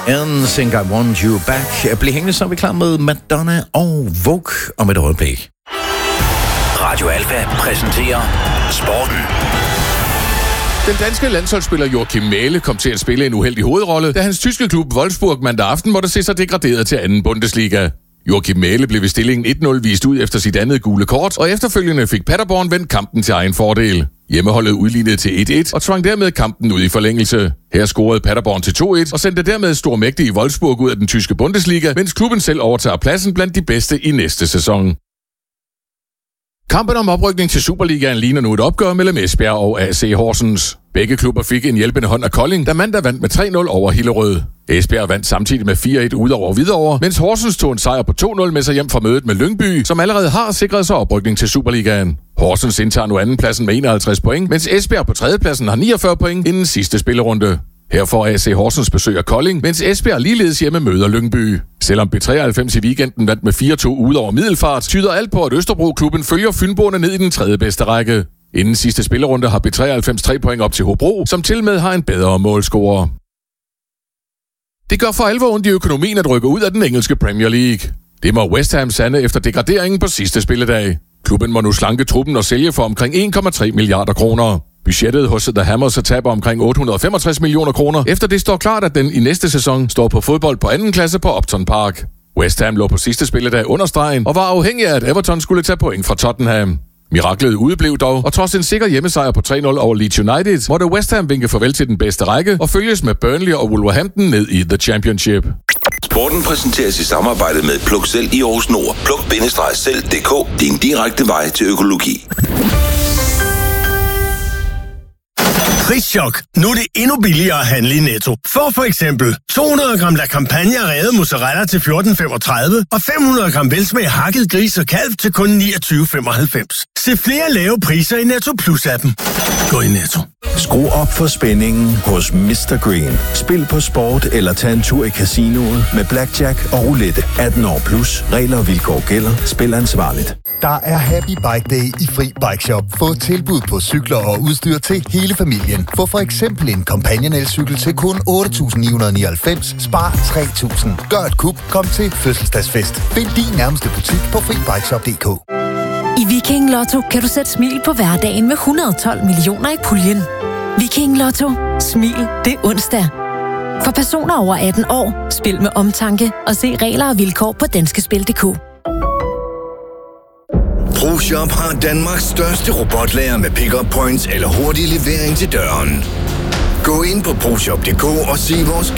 And Think I Want You Back. Bliv hængende, så er vi klar med Madonna og Vogue om et øjeblik. Radio Alfa præsenterer Sporten. Den danske landsholdsspiller Joachim Mæhle kom til at spille en uheldig hovedrolle, da hans tyske klub Wolfsburg mandag aften måtte se sig degraderet til anden Bundesliga. Joachim Mæhle blev ved stillingen 1-0 vist ud efter sit andet gule kort, og efterfølgende fik Paderborn vendt kampen til egen fordel. Hjemmeholdet udlignede til 1-1 og tvang dermed kampen ud i forlængelse. Her scorede Paderborn til 2-1 og sendte dermed stormægtige Wolfsburg ud af den tyske Bundesliga, mens klubben selv overtager pladsen blandt de bedste i næste sæson. Kampen om oprykning til Superligaen ligner nu et opgør mellem Esbjerg og AC Horsens. Begge klubber fik en hjælpende hånd af Kolding, da mandag vandt med 3-0 over Hillerød. Esbjerg vandt samtidig med 4-1 ud over Hvidovre, mens Horsens tog en sejr på 2-0 med sig hjem fra mødet med Lyngby, som allerede har sikret sig oprykning til Superligaen. Horsens indtager nu andenpladsen med 51 point, mens Esbjerg på tredjepladsen har 49 point inden sidste spillerunde. Her får AC Horsens besøg af Kolding, mens Esbjerg ligeledes hjemme møder Lyngby. Selvom B93 i weekenden vandt med 4-2 ud over Middelfart, tyder alt på, at Østerbro-klubben følger Fynboerne ned i den tredje bedste række. Inden sidste spillerunde har B93 3 point op til Hobro, som tilmed har en bedre målscorer. Det gør for alvor ondt i økonomien at rykke ud af den engelske Premier League. Det må West Ham sande efter degraderingen på sidste spilledag. Klubben må nu slanke truppen og sælge for omkring 1,3 milliarder kroner. Budgettet hos The Hammers taber omkring 865 millioner kroner, efter det står klart, at den i næste sæson står på fodbold på anden klasse på Upton Park. West Ham lå på sidste spilledag under stregen og var afhængig af, at Everton skulle tage point fra Tottenham. Miraklet udeblev dog, og trods en sikker hjemmesejr på 3-0 over Leeds United, måtte West Ham vinke farvel til den bedste række og følges med Burnley og Wolverhampton ned i The Championship. Sporten præsenteres i samarbejde med Pluk Selv i Aarhus Nord. Pluk-selv.dk, din direkte vej til økologi. Prischok. Nu er det endnu billigere at handle i Netto. For eksempel 200 gram La Campagna revet mozzarella til 14,35 og 500 gram velsmag hakket gris og kalv til kun 29,95. Se flere lave priser i Netto Plus-appen. Gå i Netto. Skru op for spændingen hos Mr. Green. Spil på sport eller tag en tur i casinoet med blackjack og roulette. 18 år plus. Regler og vilkår gælder. Spil ansvarligt. Der er Happy Bike Day i Fri Bike Shop. Få tilbud på cykler og udstyr til hele familien. Få for eksempel en Companion elcykel til kun 8.999. Spar 3.000. Gør et kup. Kom til fødselsdagsfest. Find din nærmeste butik på FriBikeShop.dk. I Viking Lotto kan du sætte smil på hverdagen med 112 millioner i puljen. Viking Lotto. Smil. Det er onsdag. For personer over 18 år. Spil med omtanke og se regler og vilkår på danskespil.dk. ProShop har Danmarks største robotlager med pick-up points eller hurtig levering til døren. Gå ind på ProShop.dk og se vores